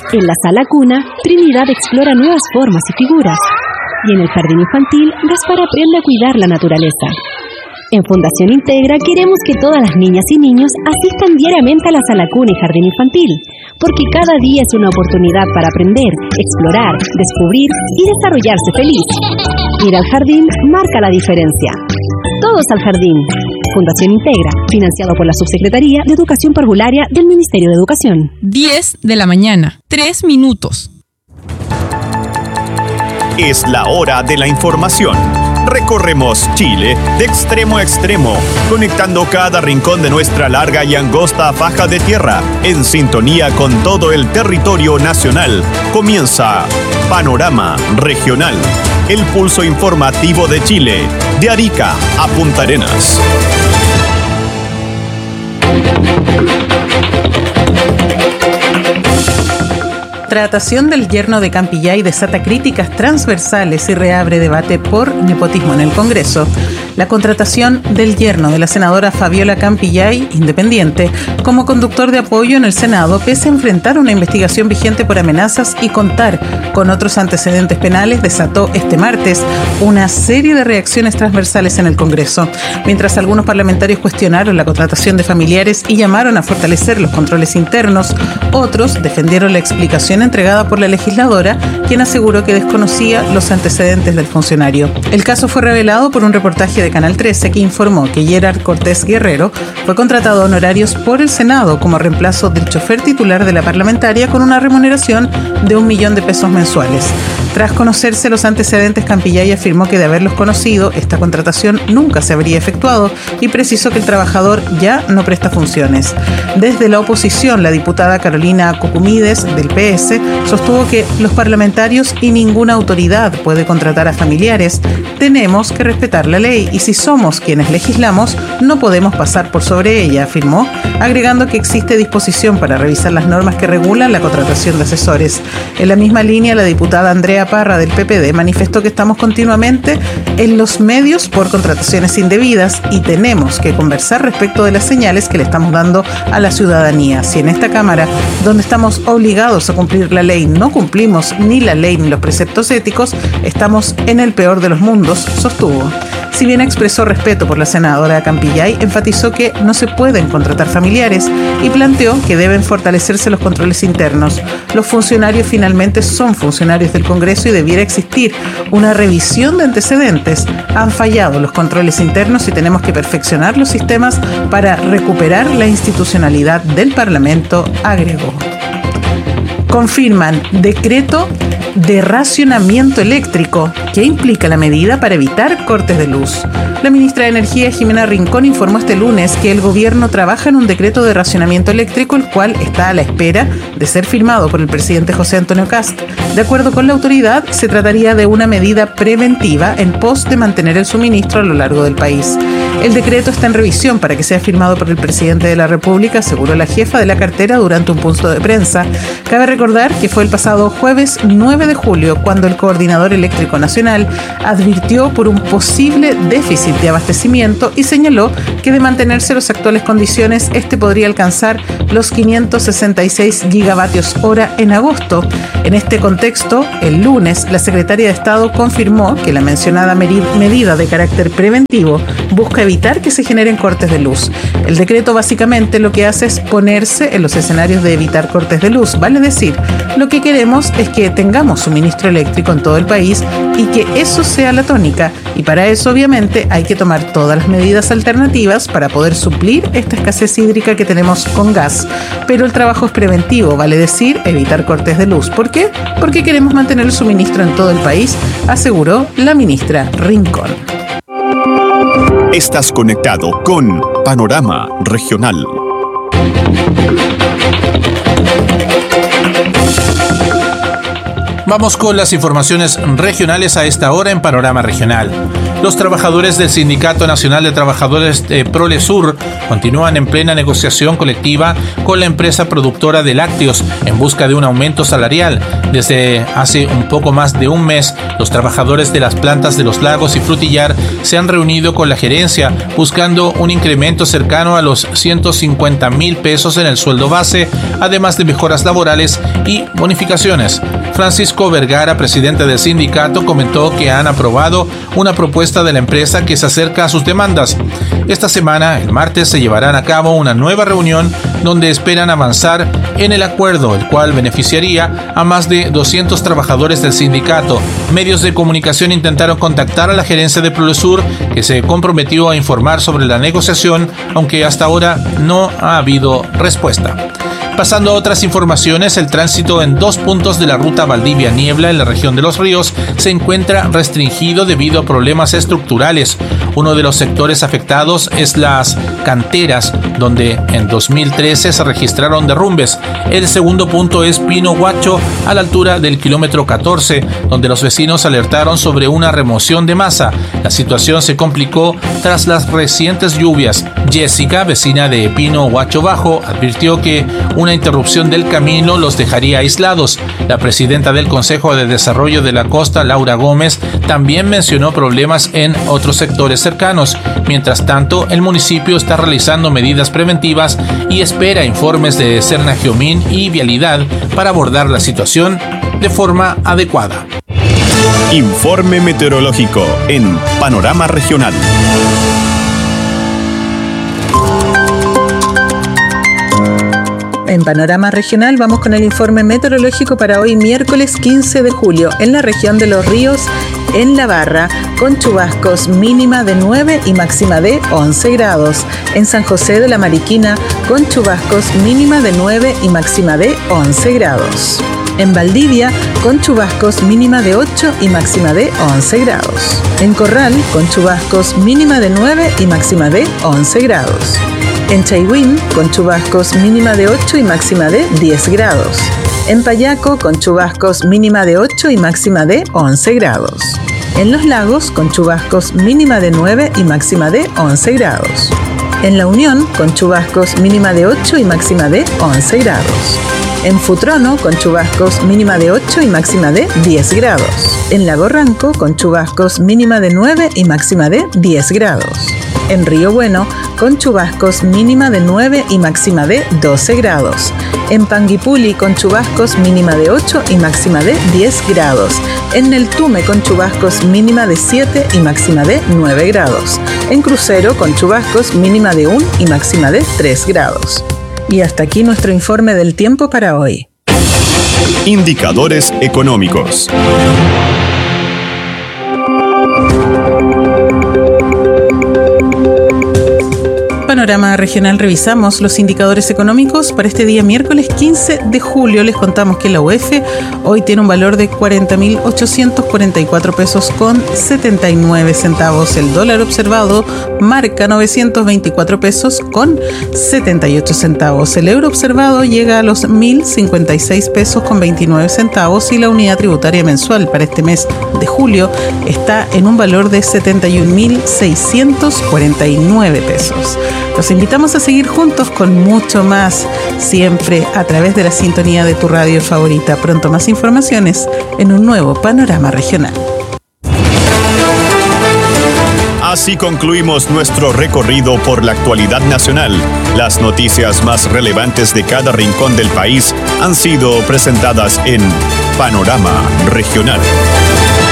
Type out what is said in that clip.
En la sala cuna, Trinidad explora nuevas formas y figuras. Y en el jardín infantil, Gaspar aprende a cuidar la naturaleza. En Fundación Integra queremos que todas las niñas y niños asistan diariamente a la sala cuna y jardín infantil, porque cada día es una oportunidad para aprender, explorar, descubrir y desarrollarse feliz. Ir al jardín marca la diferencia. Todos al jardín. Fundación Integra, financiado por la Subsecretaría de Educación Parvularia del Ministerio de Educación. 10 de la mañana, 3 minutos. Es la hora de la información. Recorremos Chile de extremo a extremo, conectando cada rincón de nuestra larga y angosta faja de tierra, en sintonía con todo el territorio nacional. Comienza Panorama Regional, el pulso informativo de Chile, de Arica a Punta Arenas. Tratación del yerno de Campillay desata críticas transversales y reabre debate por nepotismo en el Congreso. La contratación del yerno de la senadora Fabiola Campillay, independiente, como conductor de apoyo en el Senado, pese a enfrentar una investigación vigente por amenazas y contar con otros antecedentes penales, desató este martes una serie de reacciones transversales en el Congreso. Mientras algunos parlamentarios cuestionaron la contratación de familiares y llamaron a fortalecer los controles internos, otros defendieron la explicación entregada por la legisladora, quien aseguró que desconocía los antecedentes del funcionario. El caso fue revelado por un reportaje de Canal 13 que informó que Gerard Cortés Guerrero fue contratado a honorarios por el Senado como reemplazo del chofer titular de la parlamentaria con una remuneración de 1 millón de pesos mensuales. Tras conocerse los antecedentes, Campillay afirmó que de haberlos conocido, esta contratación nunca se habría efectuado y precisó que el trabajador ya no presta funciones. Desde la oposición, la diputada Carolina Cucumides, del PS, sostuvo que los parlamentarios y ninguna autoridad puede contratar a familiares. Tenemos que respetar la ley y si somos quienes legislamos, no podemos pasar por sobre ella, afirmó, agregando que existe disposición para revisar las normas que regulan la contratación de asesores. En la misma línea, la diputada Andrea Parra, del PPD, manifestó que estamos continuamente en los medios por contrataciones indebidas y tenemos que conversar respecto de las señales que le estamos dando a la ciudadanía. Si en esta Cámara, donde estamos obligados a cumplir la ley, no cumplimos ni la ley ni los preceptos éticos, estamos en el peor de los mundos, sostuvo. Si bien expresó respeto por la senadora Campillay, enfatizó que no se pueden contratar familiares y planteó que deben fortalecerse los controles internos. Los funcionarios finalmente son funcionarios del Congreso y debiera existir una revisión de antecedentes. Han fallado los controles internos y tenemos que perfeccionar los sistemas para recuperar la institucionalidad del Parlamento, agregó. Confirman decreto de racionamiento eléctrico. ¿Qué implica la medida para evitar cortes de luz? La ministra de Energía, Jimena Rincón, informó este lunes que el gobierno trabaja en un decreto de racionamiento eléctrico, el cual está a la espera de ser firmado por el presidente José Antonio Kast. De acuerdo con la autoridad, se trataría de una medida preventiva en pos de mantener el suministro a lo largo del país. El decreto está en revisión para que sea firmado por el presidente de la República, aseguró la jefa de la cartera durante un punto de prensa. Cabe recordar que fue el pasado jueves 9 de julio cuando el Coordinador Eléctrico Nacional advirtió por un posible déficit de abastecimiento y señaló que de mantenerse las actuales condiciones, este podría alcanzar los 566 gigavatios hora en agosto. En este contexto, el lunes, la secretaria de Estado confirmó que la mencionada medida de carácter preventivo busca evitar que se generen cortes de luz. El decreto básicamente lo que hace es ponerse en los escenarios de evitar cortes de luz. Vale decir, lo que queremos es que tengamos suministro eléctrico en todo el país y que eso sea la tónica. Y para eso, obviamente, hay que tomar todas las medidas alternativas para poder suplir esta escasez hídrica que tenemos con gas. Pero el trabajo es preventivo, vale decir, evitar cortes de luz. ¿Por qué? Porque queremos mantener el suministro en todo el país, aseguró la ministra Rincón. Estás conectado con Panorama Regional. Vamos con las informaciones regionales a esta hora en Panorama Regional. Los trabajadores del Sindicato Nacional de Trabajadores de Prolesur continúan en plena negociación colectiva con la empresa productora de lácteos en busca de un aumento salarial. Desde hace un poco más de un mes, los trabajadores de las plantas de Los Lagos y Frutillar se han reunido con la gerencia buscando un incremento cercano a los 150,000 pesos en el sueldo base, además de mejoras laborales y bonificaciones. Francisco Vergara, presidente del sindicato, comentó que han aprobado una propuesta de la empresa que se acerca a sus demandas. Esta semana, el martes, se llevarán a cabo una nueva reunión donde esperan avanzar en el acuerdo, el cual beneficiaría a más de 200 trabajadores del sindicato. Medios de comunicación intentaron contactar a la gerencia de Prolesur, que se comprometió a informar sobre la negociación, aunque hasta ahora no ha habido respuesta. Pasando a otras informaciones, el tránsito en 2 puntos de la ruta Valdivia-Niebla en la región de Los Ríos se encuentra restringido debido a problemas estructurales. Uno de los sectores afectados es las canteras, donde en 2013 se registraron derrumbes. El segundo punto es Pino Huacho, a la altura del kilómetro 14, donde los vecinos alertaron sobre una remoción de masa. La situación se complicó tras las recientes lluvias. Jessica, vecina de Pino Huacho Bajo, advirtió que una interrupción del camino los dejaría aislados. La presidenta del Consejo de Desarrollo de la Costa, Laura Gómez, también mencionó problemas en otros sectores cercanos. Mientras tanto, el municipio está realizando medidas preventivas y espera informes de Sernagiomín y Vialidad para abordar la situación de forma adecuada. Informe meteorológico en Panorama Regional. En Panorama Regional vamos con el informe meteorológico para hoy miércoles 15 de julio en la región de Los Ríos, en La Barra, con chubascos, mínima de 9 y máxima de 11 grados. En San José de la Mariquina, con chubascos, mínima de 9 y máxima de 11 grados. En Valdivia, con chubascos, mínima de 8 y máxima de 11 grados. En Corral, con chubascos, mínima de 9 y máxima de 11 grados. En Chaihuín, con chubascos, mínima de 8 y máxima de 10 grados. En Payaco, con chubascos, mínima de 8 y máxima de 11 grados. En Los Lagos, con chubascos, mínima de 9 y máxima de 11 grados. En La Unión, con chubascos, mínima de 8 y máxima de 11 grados. En Futrono, con chubascos, mínima de 8 y máxima de 10 grados. En Lago Ranco, con chubascos, mínima de 9 y máxima de 10 grados. En Río Bueno, con chubascos, mínima de 9 y máxima de 12 grados. En Panguipulli, con chubascos, mínima de 8 y máxima de 10 grados. En Neltume, con chubascos, mínima de 7 y máxima de 9 grados. En Crucero, con chubascos, mínima de 1 y máxima de 3 grados. Y hasta aquí nuestro informe del tiempo para hoy. Indicadores económicos. Panorama Regional, revisamos los indicadores económicos para este día miércoles 15 de julio. Les contamos que la UF hoy tiene un valor de 40.844 pesos con 79 centavos. El dólar observado marca 924 pesos con 78 centavos. El euro observado llega a los 1.056 pesos con 29 centavos y la unidad tributaria mensual para este mes de julio está en un valor de 71.649 pesos. Los invitamos a seguir juntos con mucho más, siempre a través de la sintonía de tu radio favorita. Pronto más informaciones en un nuevo Panorama Regional. Así concluimos nuestro recorrido por la actualidad nacional. Las noticias más relevantes de cada rincón del país han sido presentadas en Panorama Regional.